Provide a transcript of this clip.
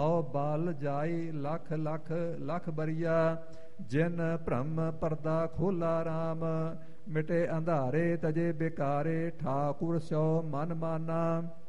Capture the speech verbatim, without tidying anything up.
ਓ ਬਲ ਜਾਈ ਲਖ ਲਖ ਲਖ ਬਰੀਆ, ਜਿਨ ਭ੍ਰਮ ਪਰਦਾ ਖੋਲਾ ਰਾਮ। ਮਿਟੇ ਅੰਧਾਰੇ ਤਜੇ ਬਿਕਾਰੇ, ਠਾਕੁਰ ਸਿਓ ਮਨ ਮਾਨਾ।